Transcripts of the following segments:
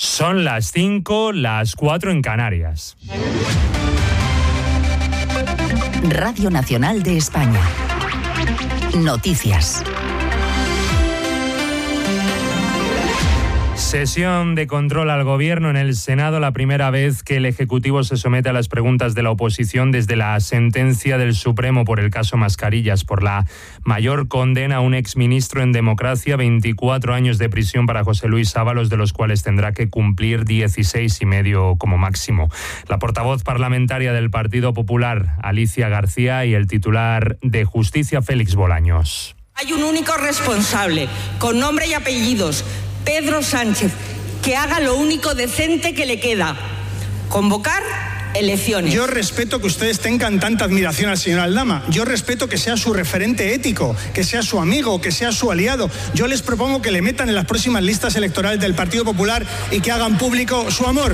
Son las 5, las 4 en Canarias. Radio Nacional de España. Noticias. Sesión de control al Gobierno en el Senado, la primera vez que el Ejecutivo se somete a las preguntas de la oposición desde la sentencia del Supremo por el caso Mascarillas, por la mayor condena a un exministro en democracia, 24 años de prisión para José Luis Ábalos, de los cuales tendrá que cumplir 16 y medio como máximo. La portavoz parlamentaria del Partido Popular, Alicia García, y el titular de Justicia, Félix Bolaños. Hay un único responsable, con nombre y apellidos, Pedro Sánchez, que haga lo único decente que le queda: convocar elecciones. Yo respeto que ustedes tengan tanta admiración al señor Aldama. Yo respeto que sea su referente ético, que sea su amigo, que sea su aliado. Yo les propongo que le metan en las próximas listas electorales del Partido Popular y que hagan público su amor.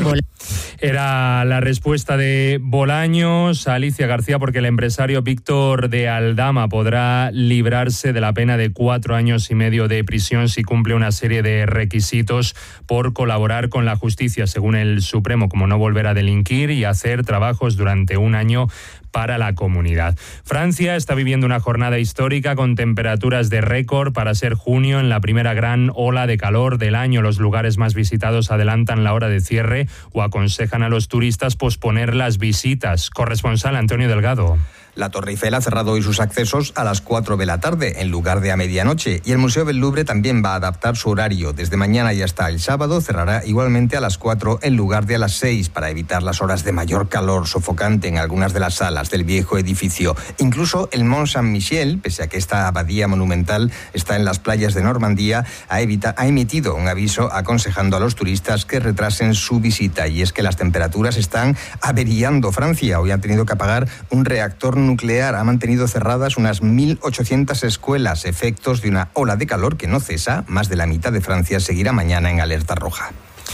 Era la respuesta de Bolaños a Alicia García, porque el empresario Víctor de Aldama podrá librarse de la pena de 4 años y medio de prisión si cumple una serie de requisitos por colaborar con la justicia, según el Supremo, como no volver a delinquir y hacer trabajos durante un año para la comunidad. Francia está viviendo una jornada histórica con temperaturas de récord para ser junio, en la primera gran ola de calor del año. Los lugares más visitados adelantan la hora de cierre o aconsejan a los turistas posponer las visitas. Corresponsal Antonio Delgado. La Torre Eiffel ha cerrado hoy sus accesos a las 4 de la tarde, en lugar de a medianoche, y el Museo del Louvre también va a adaptar su horario. Desde mañana y hasta el sábado cerrará igualmente a las 4 en lugar de a las 6, para evitar las horas de mayor calor sofocante en algunas de las salas del viejo edificio. Incluso el Mont Saint-Michel, pese a que esta abadía monumental está en las playas de Normandía, ha emitido un aviso aconsejando a los turistas que retrasen su visita. Y es que las temperaturas están averiando Francia. Hoy han tenido que apagar un reactor nuclear, ha mantenido cerradas unas 1.800 escuelas, efectos de una ola de calor que no cesa. Más de la mitad de Francia seguirá mañana en alerta roja.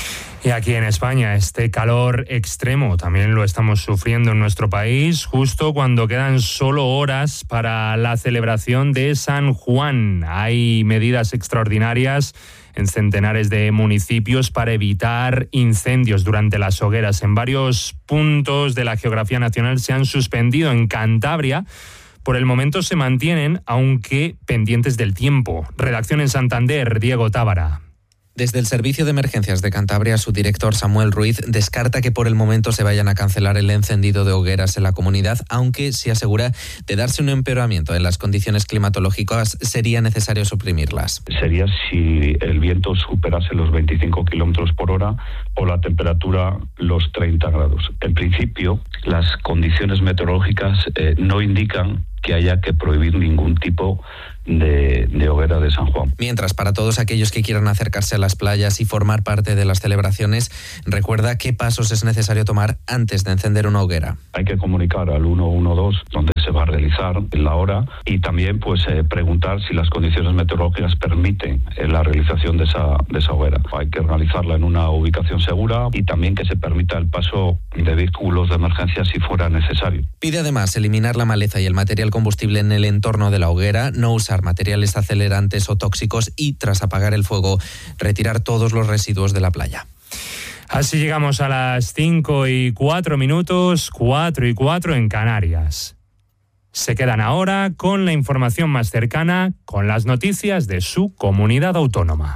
Y aquí en España, este calor extremo también lo estamos sufriendo en nuestro país, justo cuando quedan solo horas para la celebración de San Juan. Hay medidas extraordinarias en centenares de municipios para evitar incendios durante las hogueras. En varios puntos de la geografía nacional se han suspendido. En Cantabria, por el momento se mantienen, aunque pendientes del tiempo. Redacción en Santander, Diego Tábara. Desde el Servicio de Emergencias de Cantabria, su director Samuel Ruiz descarta que por el momento se vayan a cancelar el encendido de hogueras en la comunidad, aunque sí asegura de darse un empeoramiento en las condiciones climatológicas sería necesario suprimirlas. Sería si el viento superase los 25 kilómetros por hora o la temperatura los 30 grados. En principio, las condiciones meteorológicas no indican que haya que prohibir ningún tipo de hoguera de San Juan. Mientras, para todos aquellos que quieran acercarse a las playas y formar parte de las celebraciones, recuerda qué pasos es necesario tomar antes de encender una hoguera. Hay que comunicar al 112 donde se va a realizar la hora y también preguntar si las condiciones meteorológicas permiten la realización de esa hoguera. Hay que realizarla en una ubicación segura y también que se permita el paso de vehículos de emergencia si fuera necesario. Pide además eliminar la maleza y el material combustible en el entorno de la hoguera, no usar materiales acelerantes o tóxicos y, tras apagar el fuego, retirar todos los residuos de la playa. Así llegamos a las 5:04, 4:04 en Canarias. Se quedan ahora con la información más cercana, con las noticias de su comunidad autónoma.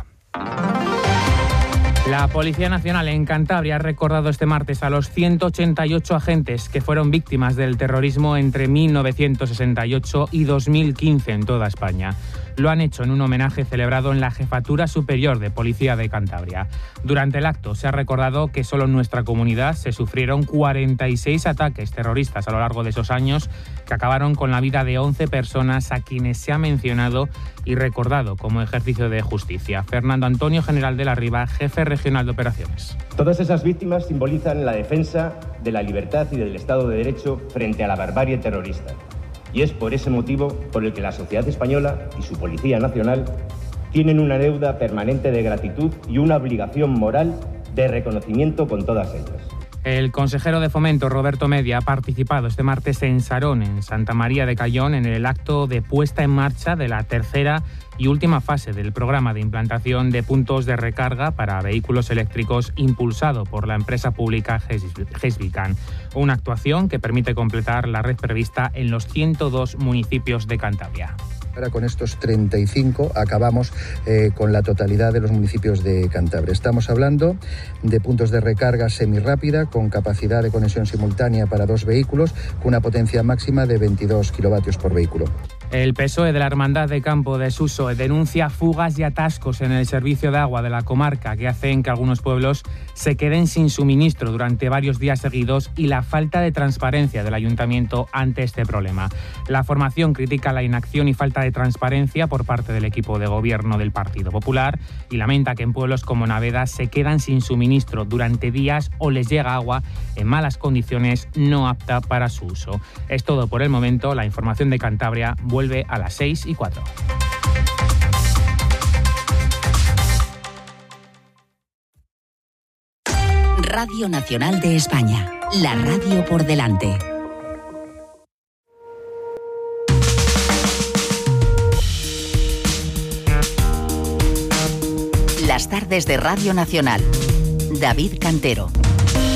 La Policía Nacional en Cantabria ha recordado este martes a los 188 agentes que fueron víctimas del terrorismo entre 1968 y 2015 en toda España. Lo han hecho en un homenaje celebrado en la Jefatura Superior de Policía de Cantabria. Durante el acto se ha recordado que solo en nuestra comunidad se sufrieron 46 ataques terroristas a lo largo de esos años que acabaron con la vida de 11 personas a quienes se ha mencionado y recordado como ejercicio de justicia. Fernando Antonio, general de la Riba, jefe regional de operaciones. Todas esas víctimas simbolizan la defensa de la libertad y del Estado de Derecho frente a la barbarie terrorista. Y es por ese motivo por el que la sociedad española y su Policía Nacional tienen una deuda permanente de gratitud y una obligación moral de reconocimiento con todas ellas. El consejero de Fomento, Roberto Media, ha participado este martes en Sarón, en Santa María de Cayón, en el acto de puesta en marcha de la tercera y última fase del programa de implantación de puntos de recarga para vehículos eléctricos impulsado por la empresa pública Gesvican. Una actuación que permite completar la red prevista en los 102 municipios de Cantabria. Ahora con estos 35 acabamos con la totalidad de los municipios de Cantabria. Estamos hablando de puntos de recarga semirrápida con capacidad de conexión simultánea para 2 vehículos con una potencia máxima de 22 kilovatios por vehículo. El PSOE de la Hermandad de Campo de Suso denuncia fugas y atascos en el servicio de agua de la comarca que hacen que algunos pueblos se queden sin suministro durante varios días seguidos y la falta de transparencia del ayuntamiento ante este problema. La formación critica la inacción y falta de transparencia por parte del equipo de gobierno del Partido Popular y lamenta que en pueblos como Naveda se quedan sin suministro durante días o les llega agua en malas condiciones no apta para su uso. Es todo por el momento. La información de Cantabria vuelve a las 6:04. Radio Nacional de España, la radio por delante. Las tardes de Radio Nacional. David Cantero.